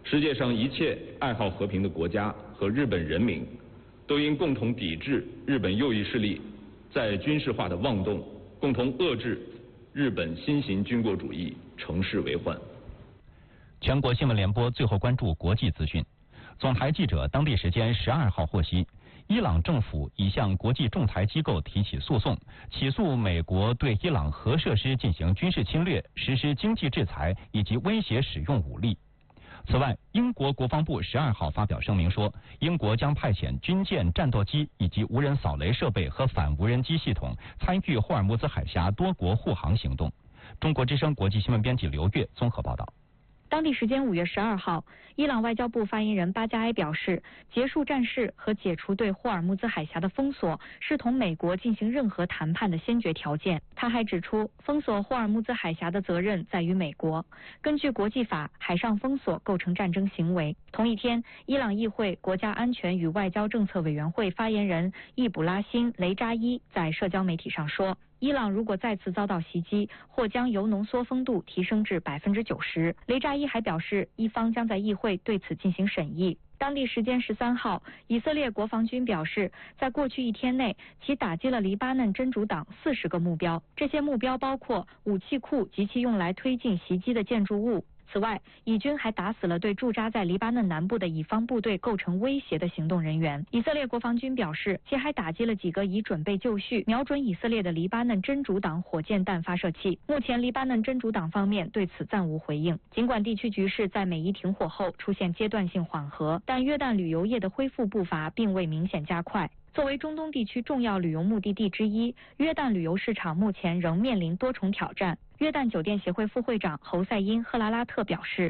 世界上一切爱好和平的国家和日本人民，都应共同抵制日本右翼势力在军事化的妄动，共同遏制日本新型军国主义乘势为患。 全国新闻联播最后关注国际资讯。总台记者当地时间12号获悉，伊朗政府已向国际仲裁机构提起诉讼，起诉美国对伊朗核设施进行军事侵略、实施经济制裁以及威胁使用武力。此外，英国国防部12号发表声明说，英国将派遣军舰、战斗机以及无人扫雷设备和反无人机系统参与霍尔木兹海峡多国护航行动。中国之声国际新闻编辑刘月综合报道。 当地时间5月12号，伊朗外交部发言人巴加埃表示，结束战事和解除对霍尔木兹海峡的封锁是同美国进行任何谈判的先决条件。他还指出，封锁霍尔木兹海峡的责任在于美国。根据国际法，海上封锁构成战争行为。同一天，伊朗议会国家安全与外交政策委员会发言人易卜拉欣·雷扎伊在社交媒体上说，伊朗如果再次遭到袭击，或将铀浓缩风度提升至90%。雷扎伊还表示，一方将在议会对此进行审议。当地时间13号，以色列国防军表示，在过去1天内，其打击了黎巴嫩真主党40个目标，这些目标包括武器库及其用来推进袭击的建筑物。此外，以军还打死了对驻扎在黎巴嫩南部的以方部队构成威胁的行动人员。以色列国防军表示，其还打击了几个已准备就绪、瞄准以色列的黎巴嫩真主党火箭弹发射器。目前，黎巴嫩真主党方面对此暂无回应。尽管地区局势在美伊停火后出现阶段性缓和，但约旦旅游业的恢复步伐并未明显加快。作为中东地区重要旅游目的地之一，约旦旅游市场目前仍面临多重挑战。约旦酒店协会副会长侯赛因·赫拉拉特表示，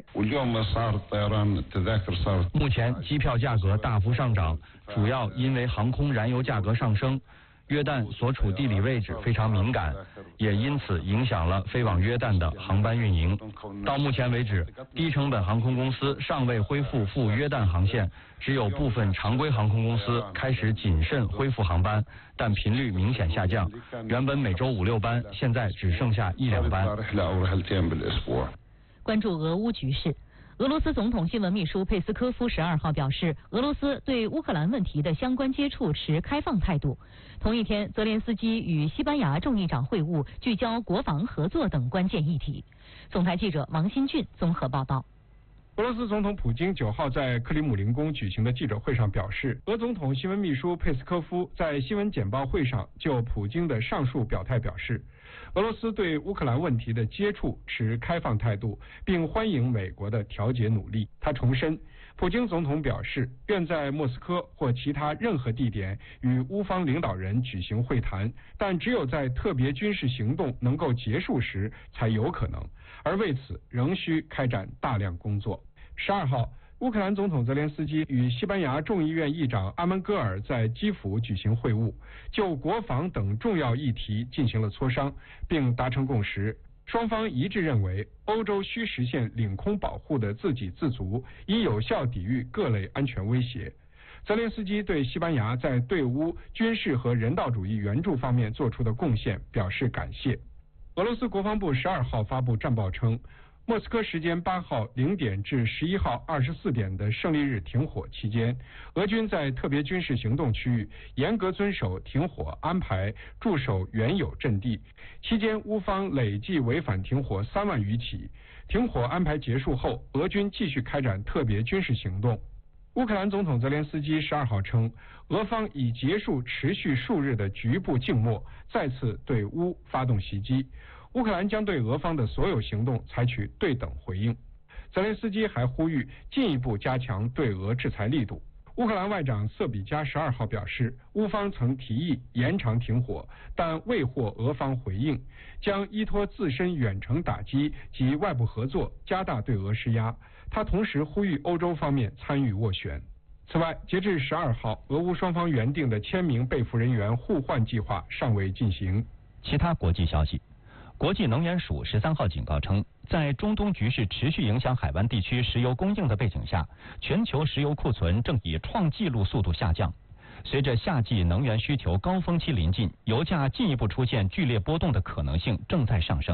目前机票价格大幅上涨，主要因为航空燃油价格上升。约旦所处地理位置非常敏感，也因此影响了飞往约旦的航班运营。到目前为止，低成本航空公司尚未恢复赴约旦航线，只有部分常规航空公司开始谨慎恢复航班，但频率明显下降。原本每周5、6班，现在只剩下1、2班。 关注俄乌局势。俄罗斯总统新闻秘书佩斯科夫12号表示，俄罗斯对乌克兰问题的相关接触持开放态度。同一天，泽连斯基与西班牙众议长会晤，聚焦国防合作等关键议题。总台记者王新俊综合报道。 俄罗斯总统普京9号在克里姆林宫举行的记者会上表示，俄总统新闻秘书佩斯科夫在新闻简报会上就普京的上述表态表示，俄罗斯对乌克兰问题的接触持开放态度，并欢迎美国的调解努力。他重申，普京总统表示愿在莫斯科或其他任何地点与乌方领导人举行会谈，但只有在特别军事行动能够结束时才有可能，而为此仍需开展大量工作。12号，乌克兰总统泽连斯基与西班牙众议院议长阿门戈尔在基辅举行会晤，就国防等重要议题进行了磋商，并达成共识。双方一致认为，欧洲需实现领空保护的自给自足，以有效抵御各类安全威胁。泽连斯基对西班牙在对乌军事和人道主义援助方面做出的贡献表示感谢。俄罗斯国防部12号发布战报称，莫斯科时间8号0点至11号24点的胜利日停火期间，俄军在特别军事行动区域严格遵守停火安排，驻守原有阵地。期间，乌方累计违反停火3万余起。停火安排结束后，俄军继续开展特别军事行动。乌克兰总统泽连斯基12号称，俄方已结束持续数日的局部静默，再次对乌发动袭击。乌克兰将对俄方的所有行动采取对等回应。泽连斯基还呼吁进一步加强对俄制裁力度。乌克兰外长瑟比加12号表示，乌方曾提议延长停火，但未获俄方回应，将依托自身远程打击及外部合作，加大对俄施压。他同时呼吁欧洲方面参与斡旋。此外，截至12号，俄乌双方原定的1000名被俘人员互换计划尚未进行。 其他国际消息。国际能源署13号警告称，在中东局势持续影响海湾地区石油供应的背景下，全球石油库存正以创纪录速度下降。随着夏季能源需求高峰期临近，油价进一步出现剧烈波动的可能性正在上升。